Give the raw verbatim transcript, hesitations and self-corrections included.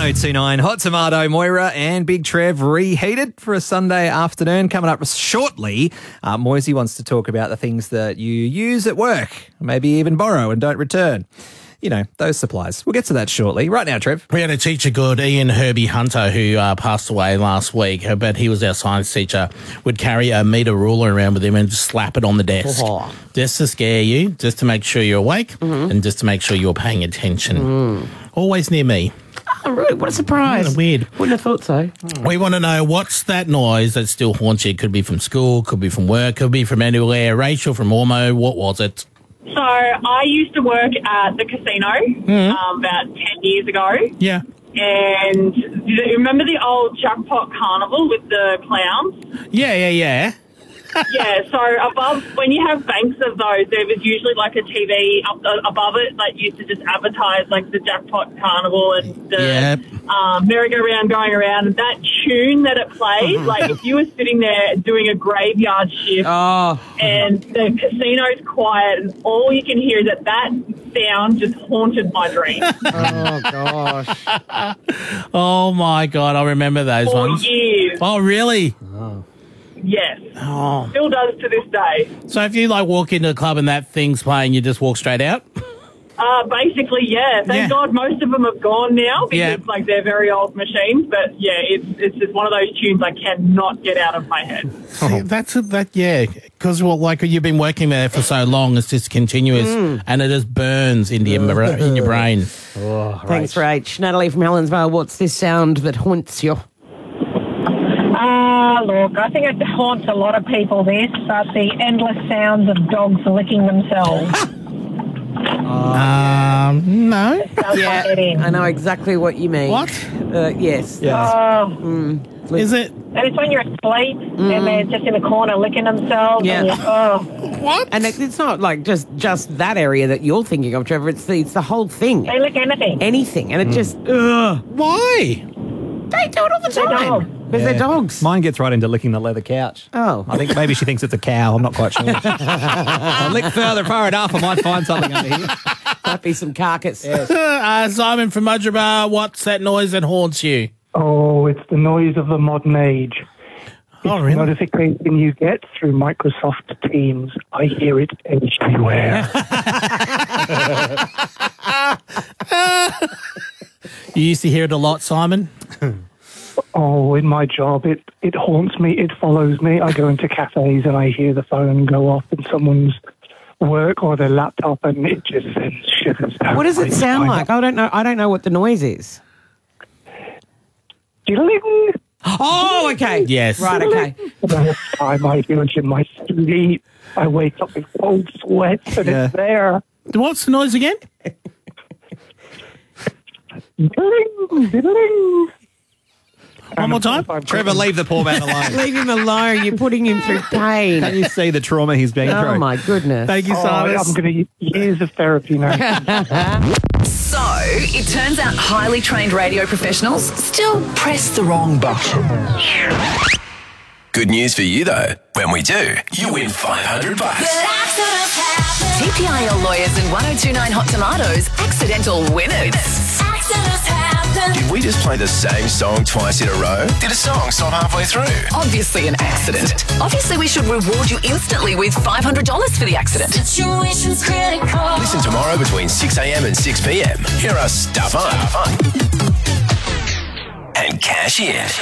oh two nine Hot Tomato, Moira and Big Trev reheated for a Sunday afternoon. Coming up shortly, uh, Moisey wants to talk about the things that you use at work, maybe even borrow and don't return. You know, those supplies. We'll get to that shortly. Right now, Trev. We had a teacher called Ian Herbie Hunter who uh, passed away last week, but he was our science teacher, would carry a metre ruler around with him and just slap it on the desk. Oh. Just to scare you, just to make sure you're awake mm-hmm. and just to make sure you're paying attention. Mm. Always near me. Oh, really? What a surprise. Mm, weird. Wouldn't have thought so. Mm. We want to know, what's that noise that still haunts you? Could be from school, could be from work, could be from anywhere. Rachel from Ormo, what was it? So I used to work at the casino mm. um, about ten years ago. Yeah. And do you remember the old jackpot carnival with the clowns? Yeah, yeah, yeah. Yeah, so above, when you have banks of those, there was usually like a T V up uh, above it that used to just advertise like the jackpot carnival and the Yep. um, merry-go-round going around. And that tune that it played, like if you were sitting there doing a graveyard shift Oh. and the casino's quiet and all you can hear is that that sound just haunted my dreams. Oh, gosh. Oh, my God, I remember those For ones. years. Oh, really? Oh. Yes. Oh. Still does to this day. So if you, like, walk into a club and that thing's playing, you just walk straight out? Uh, basically, yeah. Thank Yeah. God most of them have gone now because, Yeah. like, they're very old machines. But, yeah, it's it's just one of those tunes I cannot get out of my head. See, that's a, that, yeah, because well, like you've been working there for so long, it's just continuous, and it just burns into your bra- in your brain. Oh, Thanks, Rach. Natalie from Helensvale, what's this sound that haunts you? Ah, uh, look, I think it haunts a lot of people, this, but the endless sounds of dogs licking themselves. Um, no. Yeah, I know exactly what you mean. What? Uh, yes. Yeah. Oh, Mm. Is it? and it's when you're asleep and they're just in the corner licking themselves. Yeah. And you're, oh, What? And it, it's not like just, just that area that you're thinking of, Trevor. It's the, it's the whole thing. they lick anything. Anything. And it just, ugh. Why? They do it all the They're time. dogs. Because they're dogs. Mine gets right into licking the leather couch. Oh. I think maybe she thinks it's a cow. I'm not quite sure. I'll lick further, far enough. I might find something under here. Might be some carcass. Uh, Simon from Mudgeeraba, what's that noise that haunts you? Oh, it's the noise of the modern age. Oh, It's really? the notification you get through Microsoft Teams. I hear it everywhere. You used to hear it a lot, Simon? Oh, in my job, it, it haunts me. It follows me. I go into cafes and I hear the phone go off in someone's work or their laptop, and it just sends shivers down. What does it my sound spine. like? I don't know. I don't know what the noise is. Diddling. Oh, okay. Yes. Right, okay. The time I hear it in my sleep, I wake up in cold sweats and Yeah. it's there. What's the noise again? Diddling, diddling. One more time? Trevor, leave the poor man alone. Leave him alone. You're putting him through pain. Can you see the trauma he's been Oh, through? my goodness. Thank you, Oh, Simon. I'm going to years of therapy now. So, it turns out highly trained radio professionals still press the wrong button. Good news for you, though. When we do, you win five hundred bucks. T P I L lawyers and one oh two nine Hot Tomatoes, accidental winners. Did we just play the same song twice in a row? Did a song stop halfway through? Obviously an accident. Obviously we should reward you instantly with five hundred dollars for the accident. Situation's critical. Listen tomorrow between six a.m. and six p.m. Hear us stuff up and cash in.